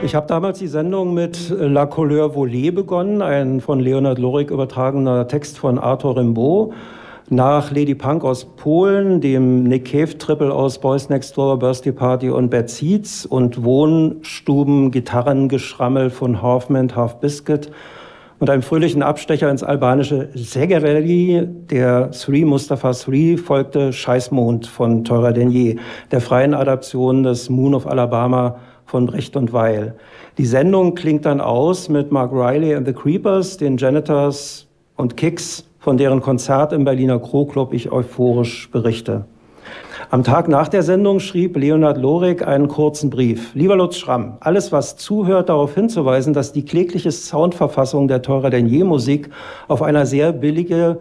Ich habe damals die Sendung mit La Couleur Volée begonnen, ein von Leonhard Lorik übertragener Text von Arthur Rimbaud, nach Lady Punk aus Polen, dem Nick Cave Triple aus Boys Next Door, Birthday Party und Bad Seeds und Wohnstuben, Gitarrengeschrammel von Halfman, Half Biscuit und einem fröhlichen Abstecher ins albanische Segerelli, der Three Mustafa Three, folgte Scheißmond von Theurer Denier, der freien Adaption des Moon of Alabama von Brecht und Weil. Die Sendung klingt dann aus mit Mark Riley and the Creepers, den Janitors und Kicks, von deren Konzert im Berliner Kro-Club ich euphorisch berichte. Am Tag nach der Sendung schrieb Leonhard Lorik einen kurzen Brief. Lieber Lutz Schramm, alles, was zuhört, darauf hinzuweisen, dass die klägliche Soundverfassung der Theurer Denier-Musik auf einer sehr billigen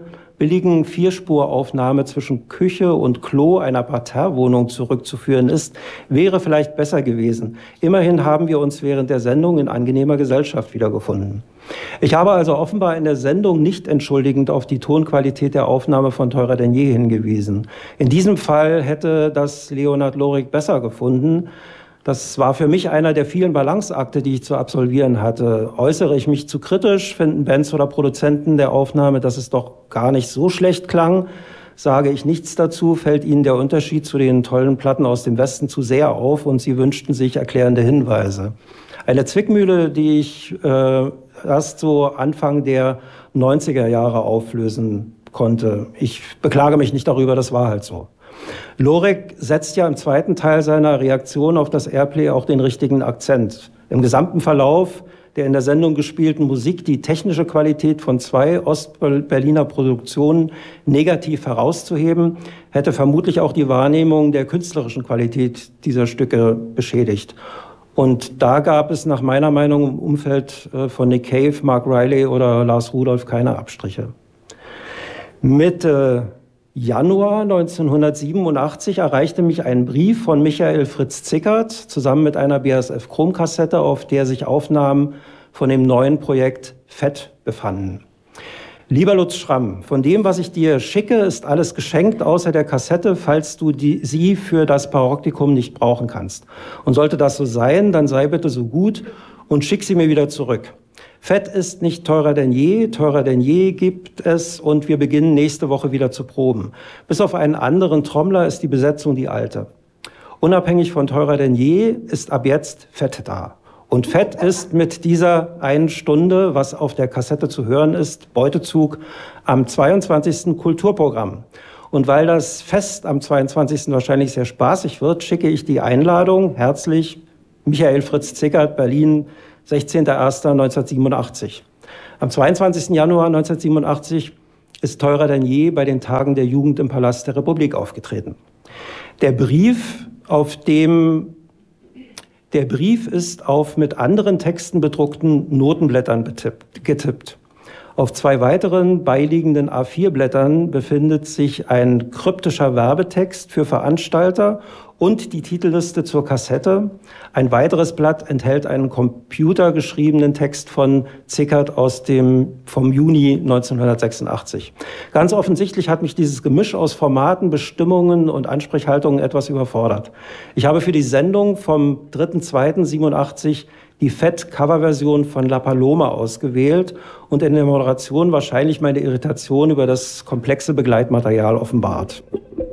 Vierspuraufnahme zwischen Küche und Klo einer Parterrewohnung zurückzuführen ist, wäre vielleicht besser gewesen. Immerhin haben wir uns während der Sendung in angenehmer Gesellschaft wiedergefunden. Ich habe also offenbar in der Sendung nicht entschuldigend auf die Tonqualität der Aufnahme von Theurer Denier hingewiesen. In diesem Fall hätte das Leonhard Lorik besser gefunden. Das war für mich einer der vielen Balanceakte, die ich zu absolvieren hatte. Äußere ich mich zu kritisch, finden Bands oder Produzenten der Aufnahme, dass es doch gar nicht so schlecht klang. Sage ich nichts dazu, fällt ihnen der Unterschied zu den tollen Platten aus dem Westen zu sehr auf und sie wünschten sich erklärende Hinweise. Eine Zwickmühle, die ich erst so Anfang der 90er Jahre auflösen konnte. Ich beklage mich nicht darüber, das war halt so. Lorik setzt ja im zweiten Teil seiner Reaktion auf das Airplay auch den richtigen Akzent. Im gesamten Verlauf der in der Sendung gespielten Musik die technische Qualität von 2 Ostberliner Produktionen negativ herauszuheben, hätte vermutlich auch die Wahrnehmung der künstlerischen Qualität dieser Stücke beschädigt. Und da gab es nach meiner Meinung im Umfeld von Nick Cave, Mark Riley oder Lars Rudolph keine Abstriche. Mitte Januar 1987 erreichte mich ein Brief von Michael Fritz Zickert zusammen mit einer BASF-Chromkassette, auf der sich Aufnahmen von dem neuen Projekt Fett befanden. Lieber Lutz Schramm, von dem, was ich dir schicke, ist alles geschenkt, außer der Kassette, falls du sie für das Paroptikum nicht brauchen kannst. Und sollte das so sein, dann sei bitte so gut und schick sie mir wieder zurück. Fett ist nicht teurer denn je gibt es und wir beginnen nächste Woche wieder zu proben. Bis auf einen anderen Trommler ist die Besetzung die alte. Unabhängig von teurer denn je ist ab jetzt Fett da. Und Fett ist mit dieser einen Stunde, was auf der Kassette zu hören ist, Beutezug am 22. Kulturprogramm. Und weil das Fest am 22. wahrscheinlich sehr spaßig wird, schicke ich die Einladung herzlich Michael Fritz Zickert, Berlin, 16.01.1987. Am 22. Januar 1987 ist teurer denn je bei den Tagen der Jugend im Palast der Republik aufgetreten. Der Brief ist auf mit anderen Texten bedruckten Notenblättern getippt. Auf 2 weiteren beiliegenden A4-Blättern befindet sich ein kryptischer Werbetext für Veranstalter und die Titelliste zur Kassette. Ein weiteres Blatt enthält einen computergeschriebenen Text von Zickert vom Juni 1986. Ganz offensichtlich hat mich dieses Gemisch aus Formaten, Bestimmungen und Ansprechhaltungen etwas überfordert. Ich habe für die Sendung vom 3.2.87 die Fett-Coverversion von La Paloma ausgewählt und in der Moderation wahrscheinlich meine Irritation über das komplexe Begleitmaterial offenbart.